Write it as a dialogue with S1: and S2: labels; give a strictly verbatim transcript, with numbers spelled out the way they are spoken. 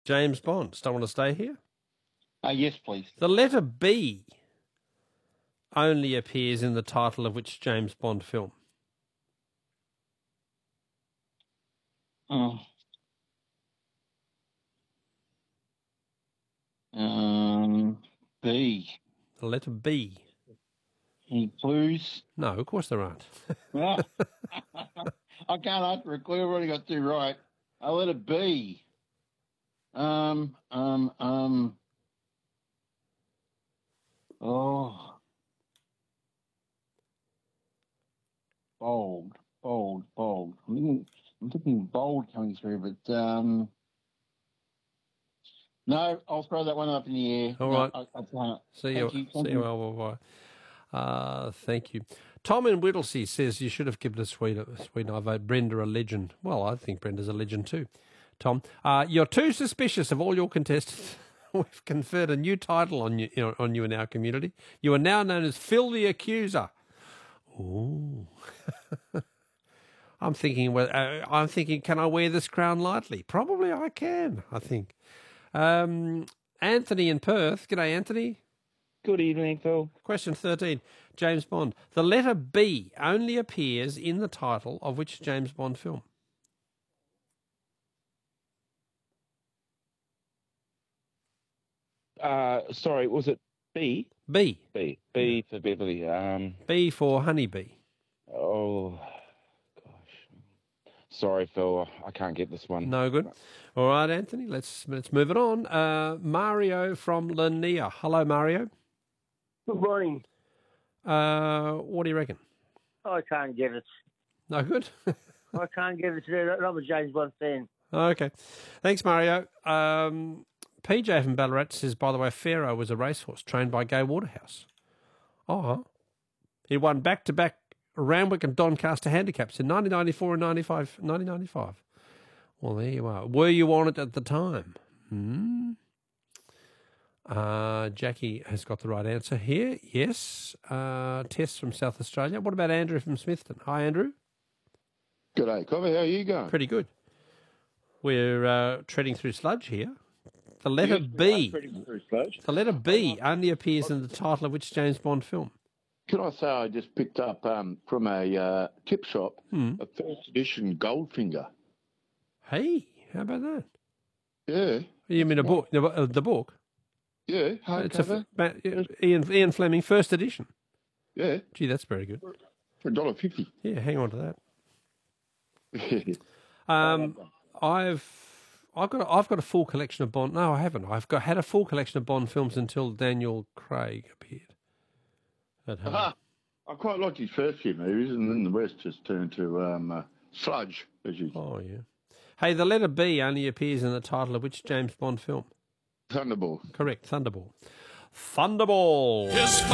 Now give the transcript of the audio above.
S1: James Bond. Still want to stay here?
S2: Uh, yes, please.
S1: The letter B only appears in the title of which James Bond film?
S2: Oh. Um, B.
S1: The letter B.
S2: Any clues?
S1: No, of course there aren't.
S2: Oh. I can't ask for a clue. I've already got two right. A letter B. Um, um, um. Oh. Bold, bold, bold. I'm thinking, I'm thinking bold coming through, but um. No, I'll throw that one up in the air.
S1: All
S2: no,
S1: right.
S2: I, I can't.
S1: See
S2: Thank
S1: you.
S2: you. Thank
S1: See
S2: you.
S1: you. Well, well, well. Uh, thank you. Tom in Whittlesea says you should have given a Sweden. Sweden. I vote Brenda a legend. Well, I think Brenda's a legend too. Tom, uh, you're too suspicious of all your contestants. We've conferred a new title on you, you know, on you in our community. You are now known as Phil the Accuser. Ooh. I'm thinking. Well, uh, I'm thinking. Can I wear this crown lightly? Probably I can. I think. Um, Anthony in Perth. G'day, Anthony.
S3: Good evening, Phil.
S1: Question thirteen. James Bond. The letter B only appears in the title of which James Bond film?
S3: Uh, sorry, was it B?
S1: B.
S3: B. B for Beverly. Um,
S1: B for Honeybee.
S3: oh, gosh. Sorry, Phil. I can't get this one.
S1: No good. All right, Anthony. Let's let's move it on. Uh, Mario from Lanier. Hello, Mario.
S4: Good morning.
S1: Uh, what do you reckon?
S4: I can't get it.
S1: No good.
S4: I can't get it today. I'm a James Bond fan.
S1: Okay. Thanks, Mario. Um, P J from Ballarat says, by the way, Pharaoh was a racehorse trained by Gay Waterhouse. Oh, he won back-to-back Randwick and Doncaster handicaps in nineteen ninety-four and ninety-five, nineteen ninety-five. Well, there you are. Were you on it at the time? Hmm. Uh, Jackie has got the right answer here. Yes. Uh, Tess from South Australia. What about Andrew from Smithton? Hi, Andrew.
S5: G'day, Cobber. How are you going?
S1: Pretty good. We're uh, treading through sludge here. The letter
S5: Yes,
S1: B.
S5: through sludge.
S1: The letter B only appears in the title of which James Bond film?
S5: Can I say I just picked up um, from a uh, tip shop
S1: Hmm.
S5: a first edition Goldfinger.
S1: Hey, how about that?
S5: Yeah,
S1: You mean a book? The, uh, the book?
S5: yeah,
S1: It's a,
S5: hardcover.
S1: ma- Ian, Ian Fleming, first edition.
S5: Yeah,
S1: Gee, that's very good.
S5: for a dollar fifty.
S1: Yeah, hang on to that. Um, I've I've got a, I've got a full collection of Bond. No, I haven't. I've got had a full collection of Bond films until Daniel Craig appeared at home.
S5: Ah, I quite liked his first few movies, and then the rest just turned to um, uh, sludge, as you
S1: Oh yeah. Hey, the letter B only appears in the title of which James Bond film?
S5: Thunderball.
S1: Correct, Thunderball. Thunderball.